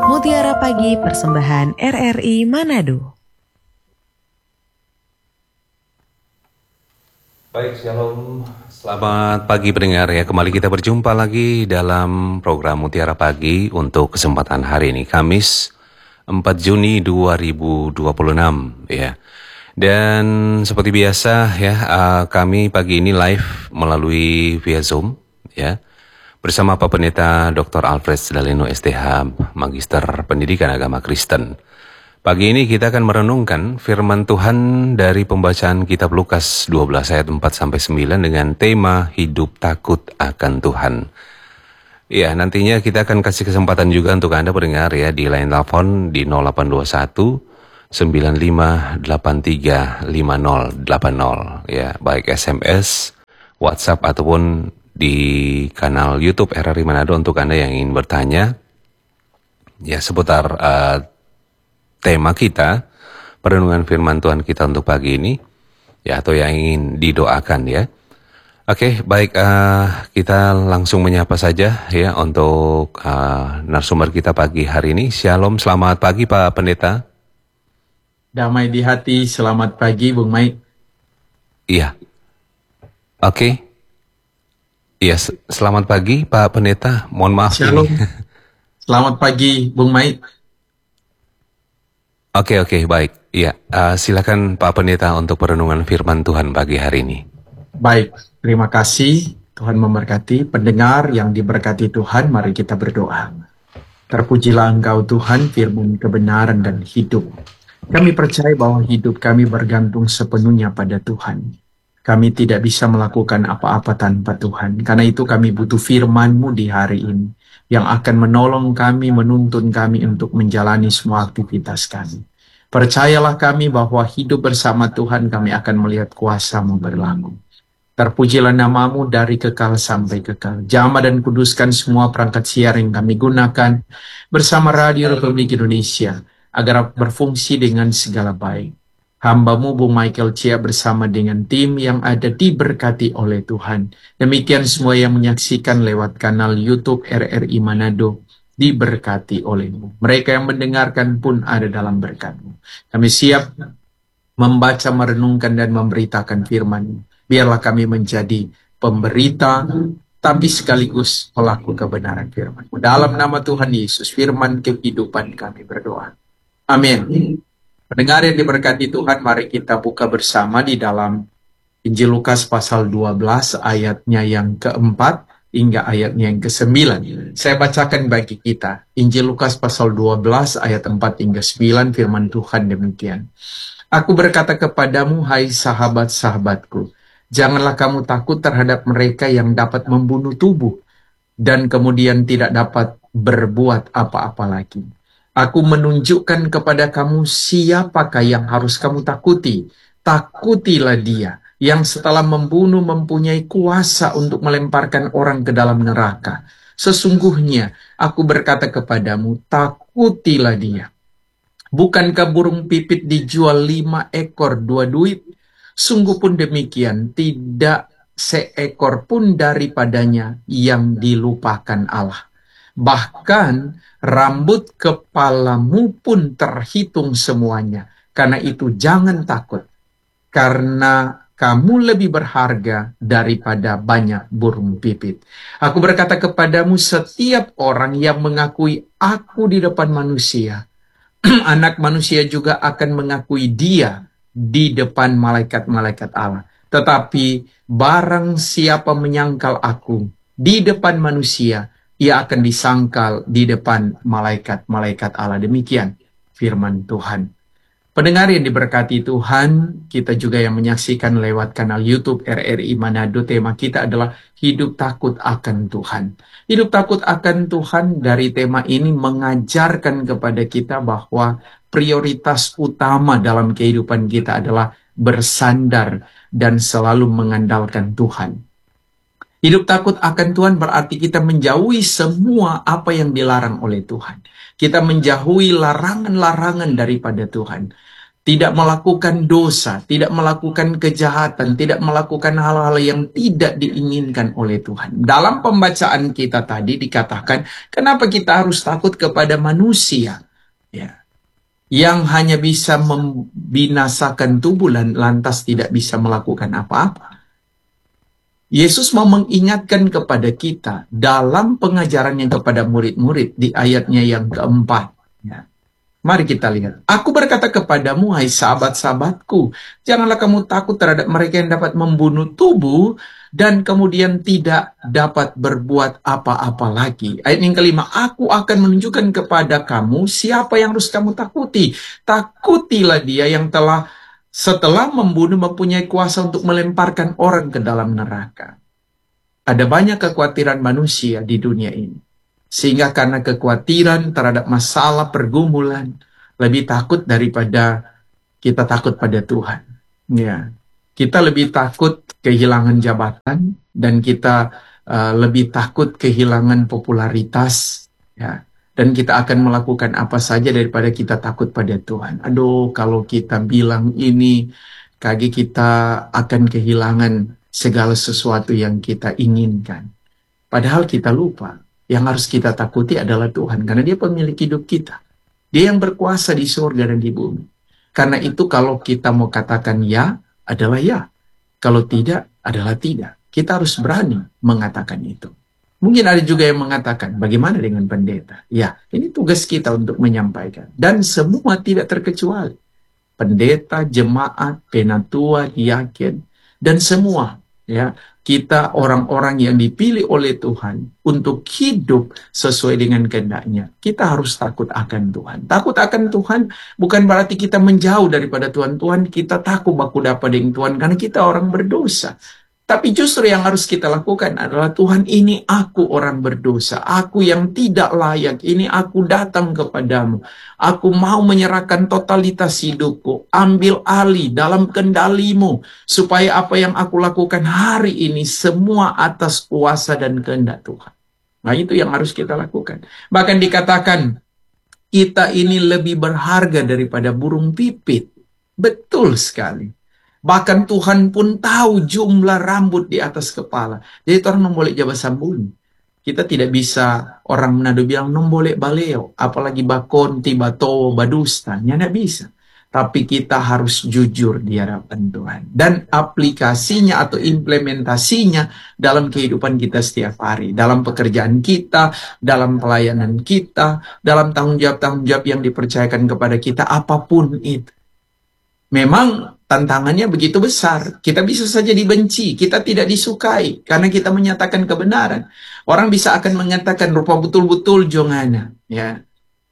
Mutiara Pagi Persembahan RRI Manado. Baik, shalom. Selamat pagi pendengar ya. Kembali kita berjumpa lagi dalam program Mutiara Pagi untuk kesempatan hari ini, Kamis 4 Juni 2026 ya. Dan seperti biasa ya, kami pagi ini live melalui via Zoom ya. Bersama Pak Pendeta Dr. Alfred Sedaleno STH, Magister Pendidikan Agama Kristen. Pagi ini kita akan merenungkan firman Tuhan dari pembacaan kitab Lukas 12 ayat 4-9 dengan tema hidup takut akan Tuhan. Ya, nantinya kita akan kasih kesempatan juga untuk Anda pendengar ya di line telepon di 0821 9583 5080 ya, baik SMS, WhatsApp ataupun di kanal YouTube RRI Manado untuk Anda yang ingin bertanya ya seputar tema kita, perenungan firman Tuhan kita untuk pagi ini ya, atau yang ingin didoakan ya. Oke, baik, kita langsung menyapa saja ya untuk narasumber kita pagi hari ini. Shalom, selamat pagi Pak Pendeta. Damai di hati, selamat pagi Bung Mike. Iya, oke. Iya, selamat pagi Pak Pendeta, mohon maaf. Shalom. Selamat pagi Bung Mike. Oke, baik. Iya, silakan Pak Pendeta untuk perenungan firman Tuhan pagi hari ini. Baik, terima kasih. Tuhan memberkati. Pendengar yang diberkati Tuhan, mari kita berdoa. Terpujilah Engkau Tuhan, firman kebenaran dan hidup. Kami percaya bahwa hidup kami bergantung sepenuhnya pada Tuhan. Kami tidak bisa melakukan apa-apa tanpa Tuhan. Karena itu kami butuh firman-Mu di hari ini, yang akan menolong kami, menuntun kami untuk menjalani semua aktivitas kami. Percayalah kami bahwa hidup bersama Tuhan kami akan melihat kuasa-Mu berlaku. Terpujilah nama-Mu dari kekal sampai kekal. Jamah dan kuduskan semua perangkat siar yang kami gunakan bersama Radio Republik Indonesia, agar berfungsi dengan segala baik. Hamba-Mu Bung Michael Chia bersama dengan tim yang ada diberkati oleh Tuhan. Demikian semua yang menyaksikan lewat kanal YouTube RRI Manado diberkati oleh-Mu. Mereka yang mendengarkan pun ada dalam berkat-Mu. Kami siap membaca, merenungkan, dan memberitakan firman-Mu. Biarlah kami menjadi pemberita, tapi sekaligus pelaku kebenaran firman-Mu. Dalam nama Tuhan Yesus, firman kehidupan kami berdoa. Amin. Pendengar yang diberkati Tuhan, mari kita buka bersama di dalam Injil Lukas pasal 12 ayatnya yang keempat hingga ayatnya yang ke-9. Saya bacakan bagi kita. Injil Lukas pasal 12 ayat 4 hingga 9, firman Tuhan demikian. Aku berkata kepadamu, hai sahabat-sahabatku, janganlah kamu takut terhadap mereka yang dapat membunuh tubuh dan kemudian tidak dapat berbuat apa-apa lagi. Aku menunjukkan kepada kamu siapakah yang harus kamu takuti. Takutilah dia yang setelah membunuh mempunyai kuasa untuk melemparkan orang ke dalam neraka. Sesungguhnya aku berkata kepadamu, takutilah dia. Bukankah burung pipit dijual 5 ekor 2 duit? Sungguh pun demikian, tidak seekor pun daripadanya yang dilupakan Allah. Bahkan rambut kepalamu pun terhitung semuanya. Karena itu jangan takut, karena kamu lebih berharga daripada banyak burung pipit. Aku berkata kepadamu, setiap orang yang mengakui aku di depan manusia, Anak Manusia juga akan mengakui dia di depan malaikat-malaikat Allah. Tetapi barang siapa menyangkal aku di depan manusia, ia akan disangkal di depan malaikat-malaikat Allah. Demikian firman Tuhan. Pendengar yang diberkati Tuhan, kita juga yang menyaksikan lewat kanal YouTube RRI Manado, tema kita adalah hidup takut akan Tuhan. Hidup takut akan Tuhan, dari tema ini mengajarkan kepada kita bahwa prioritas utama dalam kehidupan kita adalah bersandar dan selalu mengandalkan Tuhan. Hidup takut akan Tuhan berarti kita menjauhi semua apa yang dilarang oleh Tuhan. Kita menjauhi larangan-larangan daripada Tuhan. tidak melakukan dosa, tidak melakukan kejahatan, tidak melakukan hal-hal yang tidak diinginkan oleh Tuhan. Dalam pembacaan kita tadi dikatakan, kenapa kita harus takut kepada manusia? Ya, yang hanya bisa membinasakan tubuh lantas tidak bisa melakukan apa-apa. Yesus mau mengingatkan kepada kita dalam pengajarannya kepada murid-murid di ayatnya yang keempat. Ya. Mari kita lihat. Aku berkata kepadamu, hai sahabat-sahabatku, janganlah kamu takut terhadap mereka yang dapat membunuh tubuh dan kemudian tidak dapat berbuat apa-apa lagi. Ayat yang kelima, aku akan menunjukkan kepada kamu siapa yang harus kamu takuti. Takutilah dia yang telah setelah membunuh mempunyai kuasa untuk melemparkan orang ke dalam neraka. Ada banyak kekhawatiran manusia di dunia ini. Sehingga karena kekhawatiran terhadap masalah pergumulan, lebih takut daripada kita takut pada Tuhan. Ya, kita lebih takut kehilangan jabatan dan kita lebih takut kehilangan popularitas. Ya, dan kita akan melakukan apa saja daripada kita takut pada Tuhan. Aduh, kalau kita bilang ini, kita akan kehilangan segala sesuatu yang kita inginkan. Padahal kita lupa. Yang harus kita takuti adalah Tuhan, karena Dia pemilik hidup kita. Dia yang berkuasa di surga dan di bumi. Karena itu kalau kita mau katakan ya, adalah ya. Kalau tidak, adalah tidak. Kita harus berani mengatakan itu. Mungkin ada juga yang mengatakan, bagaimana dengan pendeta? Ya, ini tugas kita untuk menyampaikan. Dan semua tidak terkecuali. Pendeta, jemaat, penatua, diaken, dan semua. Ya, kita orang-orang yang dipilih oleh Tuhan untuk hidup sesuai dengan kehendak-Nya. Kita harus takut akan Tuhan. Takut akan Tuhan bukan berarti kita menjauh daripada Tuhan. Tuhan, kita takut baku dapat dengan Tuhan karena kita orang berdosa. Tapi justru yang harus kita lakukan adalah, Tuhan, ini aku orang berdosa. Aku yang tidak layak. Ini aku datang kepadamu. Aku mau menyerahkan totalitas hidupku. Ambil alih dalam kendalimu. Supaya apa yang aku lakukan hari ini semua atas kuasa dan kehendak Tuhan. Nah, itu yang harus kita lakukan. Bahkan dikatakan, kita ini lebih berharga daripada burung pipit. Betul sekali. Bahkan Tuhan pun tahu jumlah rambut di atas kepala. Jadi orang nombolek jaba sambun. Kita tidak bisa, orang Manado bilang nombolek baleo. Apalagi bakon, tibato, badusta. Tidak bisa. Tapi kita harus jujur di hadapan Tuhan. Dan aplikasinya atau implementasinya dalam kehidupan kita setiap hari. Dalam pekerjaan kita, dalam pelayanan kita, dalam tanggung jawab yang dipercayakan kepada kita, apapun itu. Memang tantangannya begitu besar. Kita bisa saja dibenci, kita tidak disukai karena kita menyatakan kebenaran. Orang bisa akan mengatakan rupa betul-betul jongana, ya.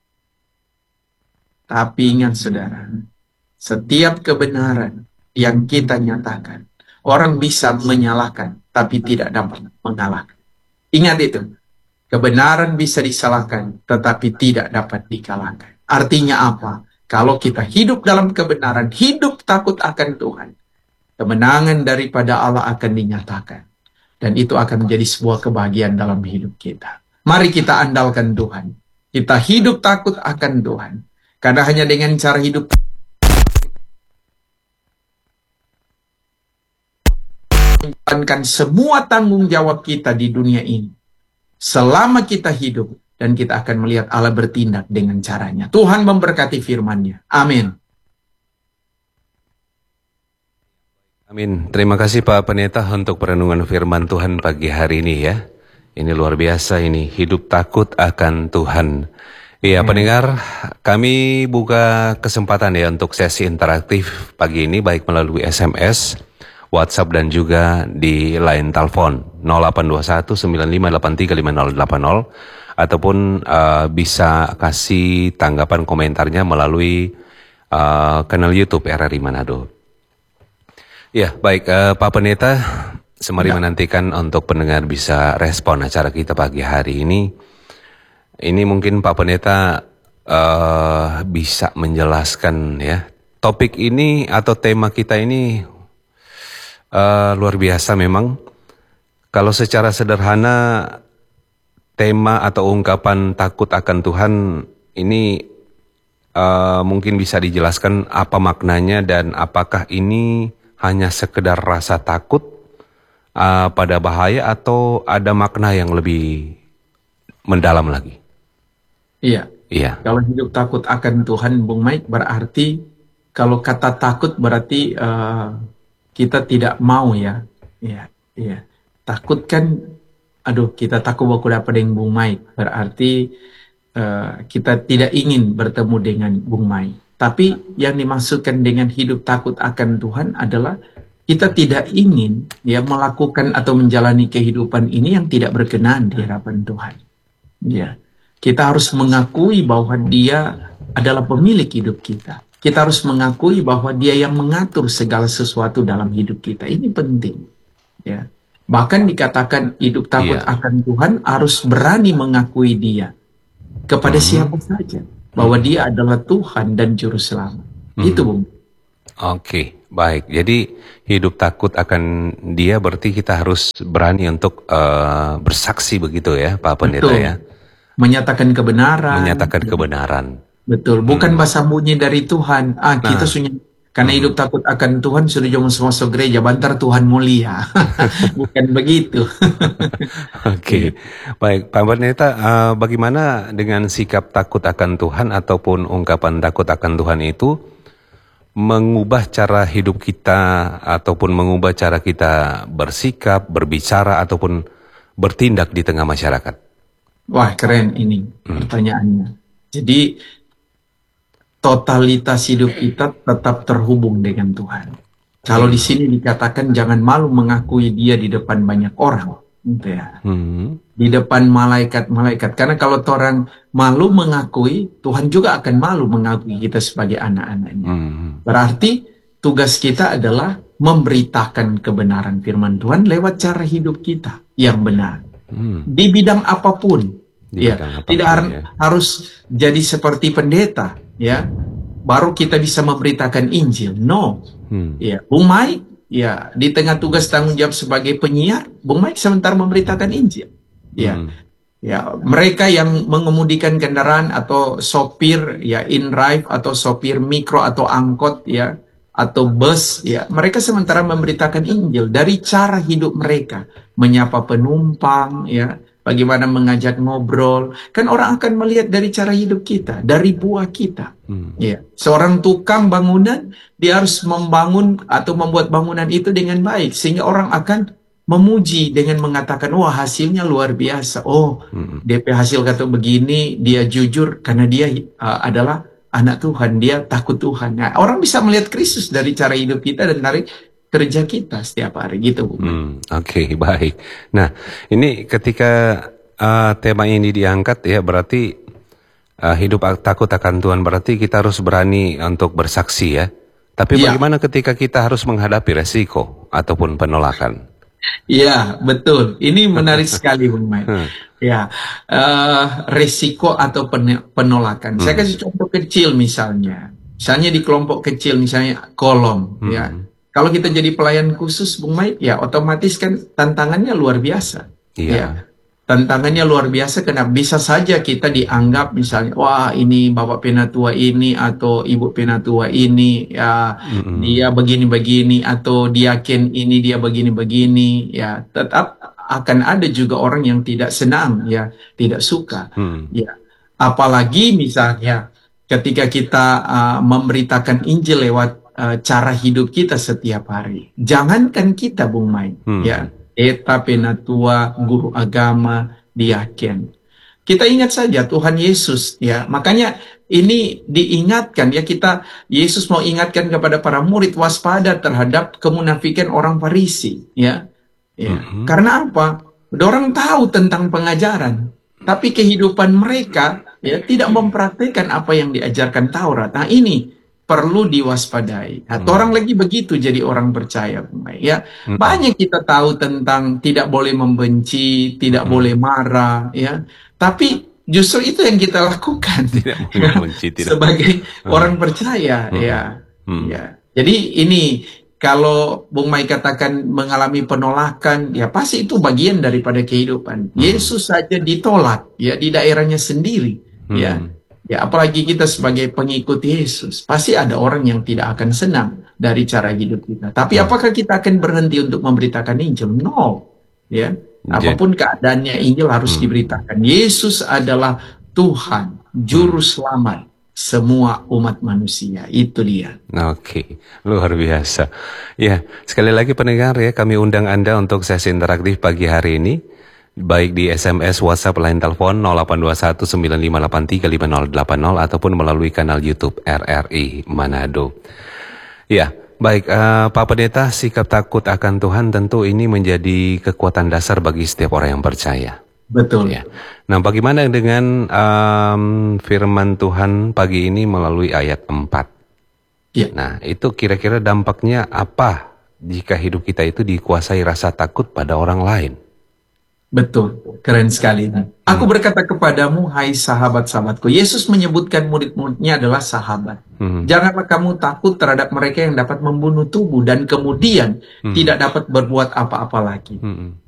Tapi ingat saudara, setiap kebenaran yang kita nyatakan, orang bisa menyalahkan tapi tidak dapat mengalahkan. Ingat itu. Kebenaran bisa disalahkan tetapi tidak dapat dikalahkan. Artinya apa? Kalau kita hidup dalam kebenaran, hidup takut akan Tuhan, kemenangan daripada Allah akan dinyatakan. Dan itu akan menjadi sebuah kebahagiaan dalam hidup kita. Mari kita andalkan Tuhan. Kita hidup takut akan Tuhan. Karena hanya dengan cara hidup menjalankan semua tanggung jawab kita di dunia ini. Selama kita hidup, dan kita akan melihat Allah bertindak dengan caranya. Tuhan memberkati firman-Nya. Amin. Amin. Terima kasih Pak Pendeta untuk perenungan firman Tuhan pagi hari ini ya. Ini luar biasa ini, hidup takut akan Tuhan. Iya pendengar, kami buka kesempatan ya untuk sesi interaktif pagi ini baik melalui SMS, WhatsApp dan juga di line telepon 0821 9583 5080 ataupun bisa kasih tanggapan komentarnya melalui kanal YouTube RRI Manado. Ya, baik Pak Pendeta, sembari menantikan untuk pendengar bisa respon acara kita pagi hari ini. Ini mungkin Pak Pendeta bisa menjelaskan ya. Topik ini atau tema kita ini luar biasa memang. Kalau secara sederhana tema atau ungkapan takut akan Tuhan ini mungkin bisa dijelaskan apa maknanya dan apakah ini hanya sekedar rasa takut pada bahaya atau ada makna yang lebih mendalam lagi? Iya. Iya. Kalau hidup takut akan Tuhan, Bung Mike, berarti kalau kata takut berarti kita tidak mau ya. Iya, iya. Takut kan, kita takut bakal dapat dengan Bung Mike. Berarti kita tidak ingin bertemu dengan Bung Mike. Tapi yang dimaksudkan dengan hidup takut akan Tuhan adalah kita tidak ingin ya melakukan atau menjalani kehidupan ini yang tidak berkenan di hadapan Tuhan. Ya. Kita harus mengakui bahwa Dia adalah pemilik hidup kita. Kita harus mengakui bahwa Dia yang mengatur segala sesuatu dalam hidup kita. Ini penting. Ya. Bahkan dikatakan hidup takut akan Tuhan harus berani mengakui Dia kepada siapa saja. Bahwa Dia adalah Tuhan dan Juru Selamat. Itu, Bung. Oke, baik. Jadi hidup takut akan Dia berarti kita harus berani untuk bersaksi begitu ya, Pak Pendeta. Betul. Ya. Menyatakan kebenaran. Menyatakan kebenaran. Betul, bukan bahasa bunyi dari Tuhan. Kita sudah karena hidup takut akan Tuhan sudah jangan masuk gereja, bantar Tuhan mulia. Bukan begitu. Oke. Baik, Pak Pendeta, bagaimana dengan sikap takut akan Tuhan ataupun ungkapan takut akan Tuhan itu mengubah cara hidup kita ataupun mengubah cara kita bersikap, berbicara ataupun bertindak di tengah masyarakat? Wah, keren ini pertanyaannya. Jadi totalitas hidup kita tetap terhubung dengan Tuhan. Kalau di sini dikatakan jangan malu mengakui Dia di depan banyak orang, gitu ya. Di depan malaikat-malaikat. Karena kalau orang malu mengakui, Tuhan juga akan malu mengakui kita sebagai anak-anaknya. Berarti tugas kita adalah memberitakan kebenaran firman Tuhan lewat cara hidup kita yang benar. Di bidang apapun. Tidak harus jadi seperti pendeta, ya. Baru kita bisa memberitakan Injil. No. Ya, Bung Mike, ya, di tengah tugas tanggung jawab sebagai penyiar, Bung Mike sementara memberitakan Injil. Ya. Ya, mereka yang mengemudikan kendaraan atau sopir ya in-drive atau sopir mikro atau angkot ya atau bus ya, mereka sementara memberitakan Injil dari cara hidup mereka, menyapa penumpang ya, bagaimana mengajak ngobrol. Kan orang akan melihat dari cara hidup kita, dari buah kita. Ya, seorang tukang bangunan dia harus membangun atau membuat bangunan itu dengan baik sehingga orang akan memuji dengan mengatakan, wah hasilnya luar biasa. Oh, DP hasil kata begini, dia jujur karena dia adalah anak Tuhan, dia takut Tuhan. Nah, orang bisa melihat Kristus dari cara hidup kita dan dari kerja kita setiap hari gitu, Bu. Oke, baik. Nah, ini ketika tema ini diangkat ya, berarti hidup takut akan Tuhan berarti kita harus berani untuk bersaksi ya. Tapi bagaimana ketika kita harus menghadapi resiko ataupun penolakan? Iya, betul. Ini menarik sekali, Bung Mike. Ya, resiko atau penolakan. Saya kasih contoh kecil misalnya. Misalnya di kelompok kecil, misalnya kolom, ya. Kalau kita jadi pelayan khusus, Bung Mike, ya otomatis kan tantangannya luar biasa. Iya. Ya. Tantangannya luar biasa karena bisa saja kita dianggap misalnya, wah ini Bapak Penatua ini atau Ibu Penatua ini, ya dia begini-begini atau diaken ini dia begini-begini, ya tetap akan ada juga orang yang tidak senang, ya tidak suka, ya apalagi misalnya ketika kita memberitakan Injil lewat cara hidup kita setiap hari. Jangankan kita, Bung Mike, ya. Eta, penatua, guru agama, diaken. Kita ingat saja Tuhan Yesus, ya. Makanya ini diingatkan ya, Yesus mau ingatkan kepada para murid waspada terhadap kemunafikan orang Farisi, ya. Ya. Karena apa? Orang tahu tentang pengajaran, tapi kehidupan mereka ya tidak mempraktikkan apa yang diajarkan Taurat. Nah, ini perlu diwaspadai. Orang lagi begitu jadi orang percaya, ya. Banyak kita tahu tentang tidak boleh membenci, tidak boleh marah, ya. Tapi justru itu yang kita lakukan sebagai orang percaya, ya. Ya. Jadi ini kalau Bung Mai katakan mengalami penolakan, ya pasti itu bagian daripada kehidupan. Yesus saja ditolak, ya di daerahnya sendiri, ya. Ya, apalagi kita sebagai pengikut Yesus, pasti ada orang yang tidak akan senang dari cara hidup kita. Tapi apakah kita akan berhenti untuk memberitakan Injil? No. Ya, apapun keadaannya, Injil harus diberitakan. Yesus adalah Tuhan, juru selamat semua umat manusia. Itu dia. Oke, luar biasa. Ya, sekali lagi pendengar ya, kami undang Anda untuk sesi interaktif pagi hari ini. Baik di SMS, WhatsApp, line telepon 0821 9583 5080 ataupun melalui kanal YouTube RRI Manado. Ya, baik Pak Pendeta, sikap takut akan Tuhan tentu ini menjadi kekuatan dasar bagi setiap orang yang percaya. Betul. Ya. Nah, bagaimana dengan firman Tuhan pagi ini melalui ayat 4? Ya. Nah, itu kira-kira dampaknya apa jika hidup kita itu dikuasai rasa takut pada orang lain? Betul, keren sekali. Aku berkata kepadamu, hai sahabat-sahabatku. Yesus menyebutkan murid-muridnya adalah sahabat. Janganlah kamu takut terhadap mereka yang dapat membunuh tubuh dan kemudian tidak dapat berbuat apa-apa lagi.